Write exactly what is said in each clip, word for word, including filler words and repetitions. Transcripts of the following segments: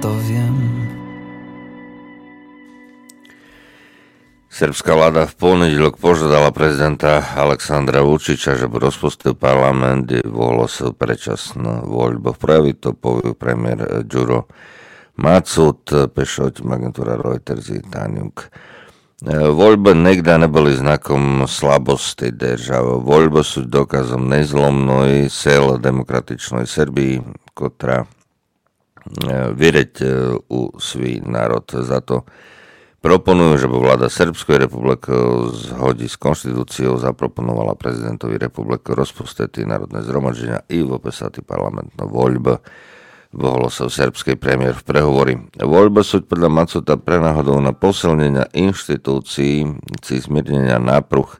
to viem. Srbská vláda v ponedeľok požiadala prezidenta Aleksandra Vučiča, že by rozpustil parlament i ohlásil predčasnú voľbu. Pravi to povie premiér Đuro Macut, píše o tým agentúra Reuters i Tanjug. Voľby nikdy neboli znakom slabosti države. Voľby sú dokazom nezlomnej sile demokratičnej Srbiji, ktorá viereť u svý národ. Za to proponujú, že by vláda Srbskej republiky zhodí s konštitúciou zaproponovala prezidentovi republiky rozpustiť národné zhromaždenia i vopesať parlamentnú voľbu. Ohlásil srbský premiér v prehovori. Voľby sú podľa Macuta prenáhodou na posilnenia inštitúcií, či zmiernenia nápruh e,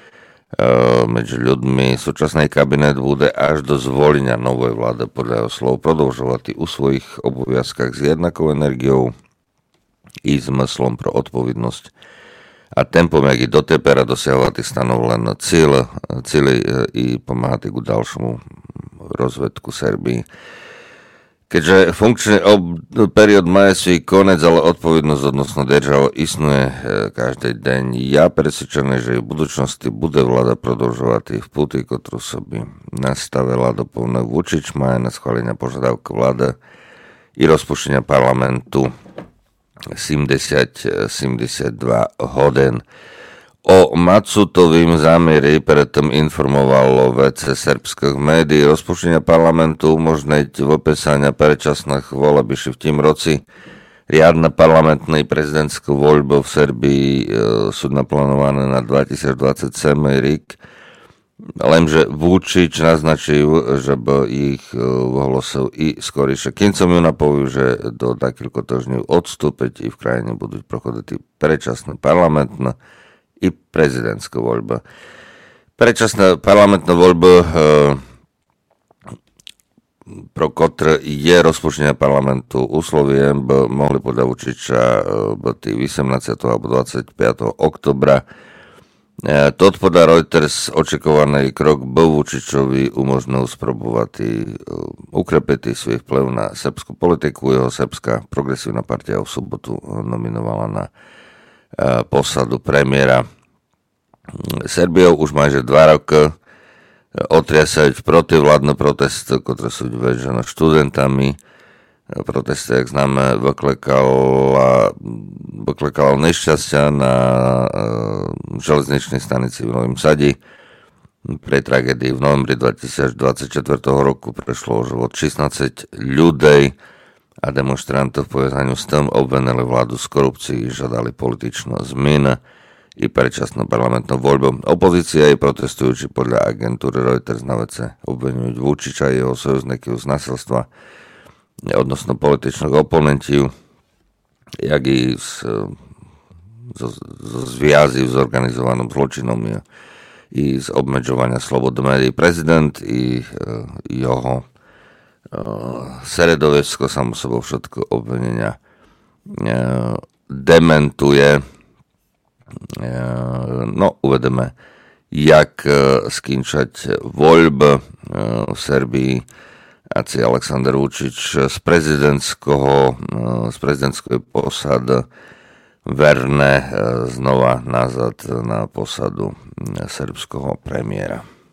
medzi ľuďmi. Súčasný kabinet bude až do zvolenia novej vlády podľa jeho slov продовжувати у svojich обов'язках s jednakou energiou i zmyslom pro odpovednosť a tempom, jak i dotepera dosiahovať stanovené cíle, cíle i pomáhať ku ďalšomu rozvedku Serbii. Keďže funkčný ob- period má svoj konec, ale odpovednosť odnosno država istnuje e, každý deň. Ja presvedčený, že v budúcnosti bude vláda продовжувати v puty, ktorú собі nastavila doplne Vučić, má na schválenia požiadavky vlády i rozpuštenia parlamentu sedemdesiat sedemdesiatdva hodín. O Macutovým zámeri predtým informovalo vé cé srbských médií. Rozpuštenia parlamentu umožniť vopesania predčasných volieb v tým roci. Riadne parlamentné prezidentské voľby v Serbii e, sú naplánované na dvetisícdvadsaťsedem rok. Lenže Vučić naznačil, že by ich e, ohlásil i skorejšie. Kincom ju napovedal, že do takýchto týždňov odstúpiť i v krajine budú prochodiť predčasné parlamentné i prezidentská voľba. Predčasná parlamentná voľba, e, pro ktoré je rozpuštenie parlamentu úsloviem, by mohli podľa Vučiča byť osemnásteho alebo dvadsiateho oktobra. E, to podľa Reuters očakovaný krok by Vučičovi umožnil sprobovať i e, ukrepiť svoj vplyv na srbskú politiku. Jeho srbská progresívna partia v sobotu nominovala na posadu premiéra. Serbiou už майже dva roky otriasajú protivládne protesty, ktoré sú vedené študentami. Protesty, jak známe, vyklekala, vyklekala nešťastia na železničnej stanici v Novom Sadi. Pri tragédii v novembri dvetisícdvadsaťštyri roku prešlo život šestnásť ľudí a demonstrantov v povezaniu s tým obvinili vládu z korupcii, žiadali političnú zmenu i predčasnú parlamentnú voľbu. Opozícia i protestujúci podľa agentúry Reuters na vece obvinujú Vučiča a jeho sojuzníkov z násilstva odnosno političných oponentov, jak i z, z, z zviazy s organizovaným zločinom i z obmedzovania slobody médií. Prezident i jeho Seredovesko samo sebou všetko obvinenia dementuje. No, uvedeme, jak skončiť voľby v Serbii. Aci Aleksandar Vučić z prezidentského z prezidentskej posady verne znova nazad na posadu srbského premiéra.